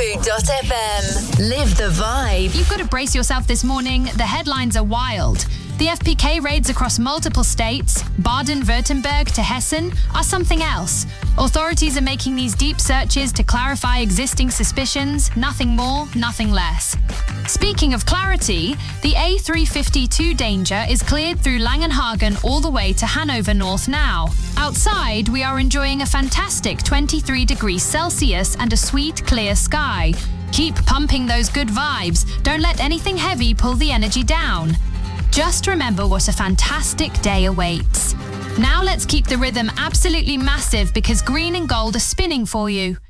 102.fm. Live the vibe. You've got to brace yourself this morning. The headlines are wild. The FPK raids across multiple states, Baden-Württemberg to Hessen, are something else. Authorities are making these deep searches to clarify existing suspicions, nothing more, nothing less. Speaking of clarity, the A352 danger is cleared through Langenhagen all the way to Hanover North now. Outside, we are enjoying a fantastic 23 degrees Celsius and a sweet, clear sky. Keep pumping those good vibes. Don't let anything heavy pull the energy down. Just remember what a fantastic day awaits. Now let's keep the rhythm absolutely massive because green and gold are spinning for you.